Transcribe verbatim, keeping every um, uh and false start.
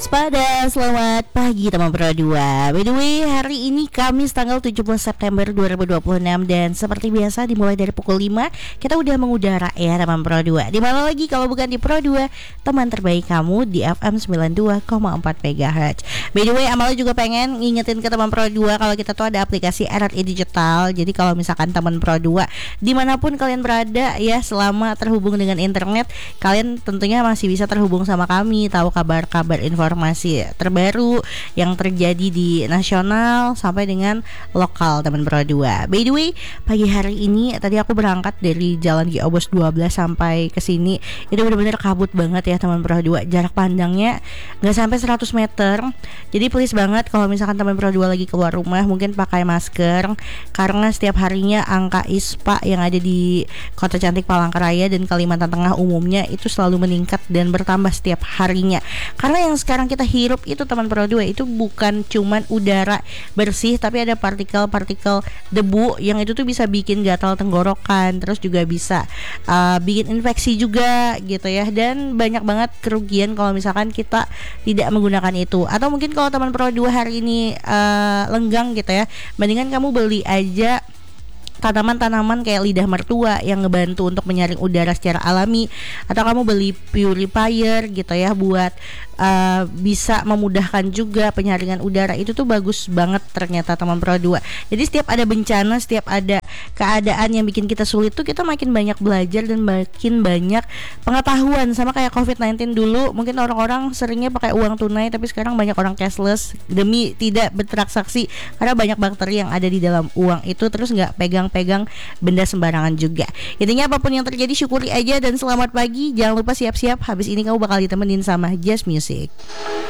Waspada, selamat pagi teman Pro dua. By the way, hari ini Kamis tanggal tujuh belas September dua ribu dua puluh enam. Dan seperti biasa dimulai dari pukul lima kita udah mengudara ya teman Pro dua. Dimana lagi kalau bukan di Pro dua, teman terbaik kamu di F M sembilan puluh dua koma empat megahertz. By the way, Amalia juga pengen ngingetin ke teman Pro dua kalau kita tuh ada aplikasi R R I Digital. Jadi kalau misalkan teman Pro dua dimanapun kalian berada ya, selama terhubung dengan internet, kalian tentunya masih bisa terhubung sama kami, tahu kabar-kabar informasi terbaru yang terjadi di nasional sampai dengan lokal teman Pro dua. By the way, pagi hari ini tadi aku berangkat dari Jalan Ki Obos dua belas sampai ke sini. Itu benar-benar kabut banget ya teman Pro dua. Jarak pandangnya nggak sampai seratus meter. Jadi please banget kalau misalkan teman Pro dua lagi keluar rumah mungkin pakai masker, karena setiap harinya angka ISPA yang ada di Kota Cantik Palangkaraya dan Kalimantan Tengah umumnya itu selalu meningkat dan bertambah setiap harinya. Karena yang sekarang kita hirup itu teman Pro dua itu bukan cuman udara bersih, tapi ada partikel-partikel debu yang itu tuh bisa bikin gatal tenggorokan, terus juga bisa uh, bikin infeksi juga gitu ya. Dan banyak banget kerugian kalau misalkan kita tidak menggunakan itu. Atau mungkin kalau teman Pro dua hari ini uh, lenggang gitu ya, mendingan kamu beli aja tanaman-tanaman kayak lidah mertua yang ngebantu untuk menyaring udara secara alami, atau kamu beli purifier gitu ya buat uh, bisa memudahkan juga penyaringan udara. Itu tuh bagus banget ternyata teman Pro dua. Jadi setiap ada bencana, setiap ada keadaan yang bikin kita sulit tuh kita makin banyak belajar dan makin banyak pengetahuan. Sama kayak covid sembilan belas dulu, mungkin orang-orang seringnya pakai uang tunai, tapi sekarang banyak orang cashless demi tidak bertransaksi karena banyak bakteri yang ada di dalam uang itu, terus nggak pegang-pegang benda sembarangan juga. Intinya apapun yang terjadi syukuri aja dan selamat pagi. Jangan lupa siap-siap, habis ini kamu bakal ditemenin sama Jazz Music.